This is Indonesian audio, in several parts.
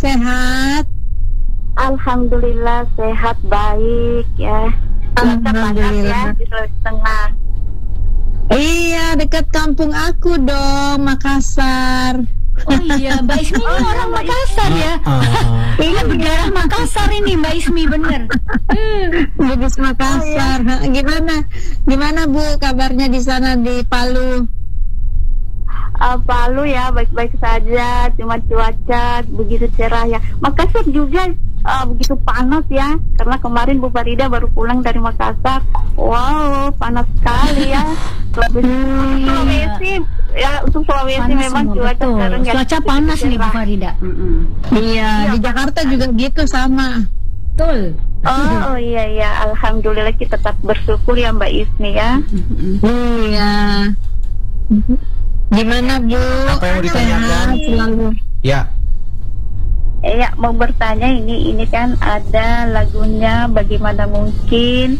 sehat? Alhamdulillah sehat baik ya. Alhamdulillah. Ya, di Sulawesi Tengah. Iya, dekat kampung aku dong, Makassar. Oh iya, Mbak Ismi ini orang Makassar ya. Iya, berdarah Makassar ini Mbak Ismi, bener. Bugis Makassar. Gimana Bu kabarnya di sana di Palu? Palu ya baik-baik saja, cuma cuaca begitu cerah ya. Makassar juga begitu panas ya, karena kemarin Bu Farida baru pulang dari Makassar. Wow, panas sekali ya. Sulawesi ya, untuk Sulawesi Panas memang semua, cuaca betul. sekarang ya Cuaca panas nih Bu Farida. Iya, di Jakarta juga gitu sama. Betul. Oh iya, alhamdulillah kita tetap bersyukur ya Mbak Ismi ya. Iya. Gimana Bu? Apa yang mau ditanyakan? Sehat selalu. Ya. Ya mau bertanya, ini kan ada lagunya Bagaimana Mungkin,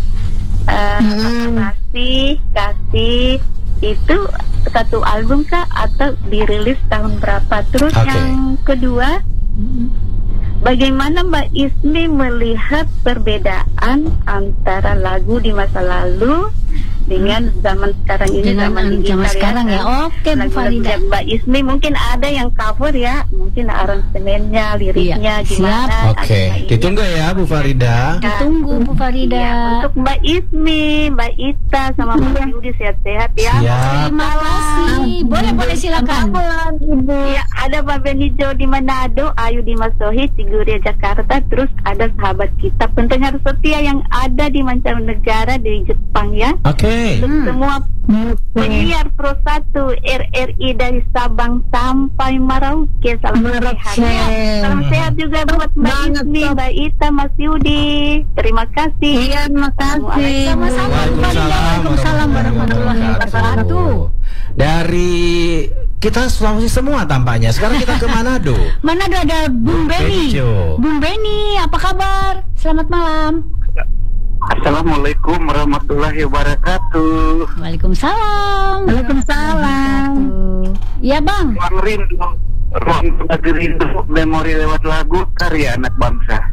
kasih itu satu album kah atau dirilis tahun berapa? Terus yang kedua, bagaimana Mbak Ismi melihat perbedaan antara lagu di masa lalu dengan zaman sekarang ini, dengan zaman digital zaman sekarang ya. Oke Bu Farida. Mbak Ismi mungkin ada yang cover ya, mungkin aransemennya, liriknya gimana. Oke, ditunggu ya Bu Farida. Ditunggu Bu Farida. Ya, untuk Mbak Ismi, Mbak Ita sama Mbak Yudi sehat-sehat ya. Siap. Terima kasih. Boleh silakan. Ya, ada Pak Benijo di Manado, Ayu di Masohi, Ciguria Jakarta, terus ada sahabat kita pendengar setia yang ada di mancanegara di Jepang ya. Oke. Untuk semua penyiar Pro 1 RRI dari Sabang sampai Merauke, salam sehat ya. Salam sehat juga buat Mbak Ismi, Mbak Ita, Mas Yudi. Terima kasih. Iya, terima kasih. Sama-sama Bu Farida. Waalaikumsalam warahmatullahi wabarakatuh. Dari kita Sulawesi semua tampaknya. Sekarang kita ke Manado. Manado ada Bung Beni. Bejo. Bung Beni, apa kabar? Selamat malam. Assalamualaikum warahmatullahi wabarakatuh. Waalaikumsalam. Waalaikumsalam. Iya Bang. Ruang berbagi rindu, memori lewat lagu karya anak bangsa.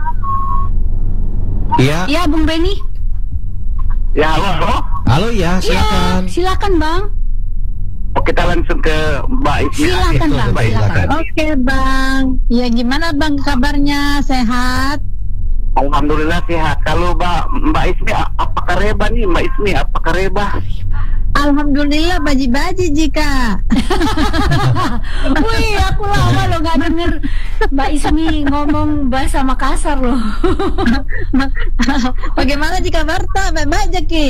Iya. Iya Bung Beni. Ya halo. Halo ya, silakan. Iya, silakan Bang. Kita langsung ke Mbak Ismi. Silakan Bang. Mbak, silakan. Oke Bang. Ya gimana Bang kabarnya? Sehat? Alhamdulillah sehat. Kalau Mbak Ismi apakah reba nih Mbak Ismi? Apakah reba? Alhamdulillah baji-baji jika. Wih, aku lama loh gak denger Mbak Ismi ngomong bahasa Makassar loh. Bagaimana jika Barta? Baik-baik Ki.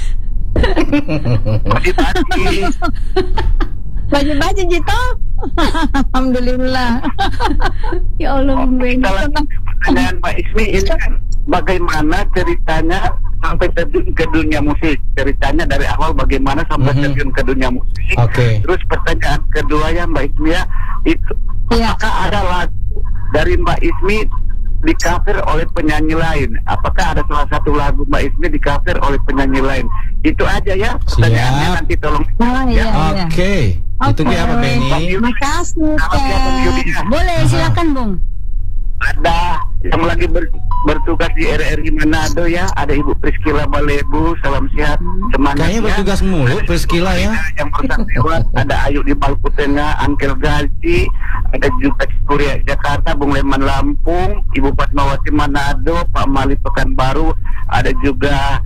Baji-baji Jito. Alhamdulillah. Ya Allah Bung Beni. Pertanyaan Mbak Ismi ini kan bagaimana ceritanya sampai terjun ke dunia musik? Ceritanya dari awal bagaimana sampai terjun ke dunia musik? Oke. Terus pertanyaan kedua ya Mbak Ismi ya, itu apakah ada lagu dari Mbak Ismi di cover oleh penyanyi lain? Apakah ada salah satu lagu Mbak Ismi di cover oleh penyanyi lain? Itu aja ya pertanyaannya, Siap. nanti tolong. Iya. Oke. Itu ya Pak Beni. Makasih Kak. Boleh silakan Bung. Ada yang lagi bertugas di RRI Manado ya, ada Ibu Priscila Balebu, salam sehat, semangat Kayaknya ya. bertugas mulu Priscila ya. Yang bertanggung ada Ayu di Maluku Tengah, Angkel Gaji, ada juga Ciguria Jakarta, Bung Leman Lampung, Ibu Fatmawati Manado, Pak Mali Pekanbaru, ada juga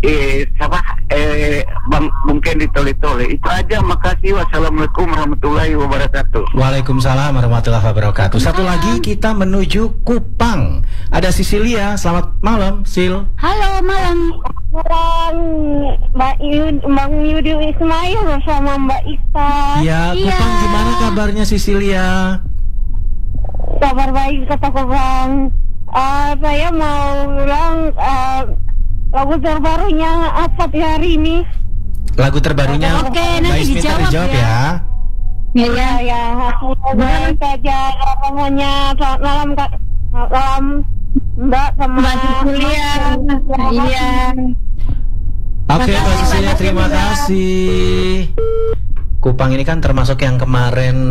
Bang mungkin di Tole-Tole. Itu aja, makasih. Wassalamualaikum warahmatullahi wabarakatuh. Waalaikumsalam warahmatullahi wabarakatuh. Satu lagi kita menuju Kupang. Ada Sisilia. Selamat malam, Sil. Halo malam. Bang Yudi Ismail bersama Mbak Ita. Ya, Kupang gimana kabarnya Sisilia? Kabar baik kataku Bang. Saya mau bilang lagu terbarunya apa di hari ini? Lagu terbarunya. Oke, Mbak nanti Ismi dijawab dijawab ya. Ya, aku baik aja. Semuanya selamat malam Kak. Malam Mbak sama Mbak Sisilia. Iya. Oke, Mbak Sisilia, terima kasih. Kupang ini kan termasuk yang kemarin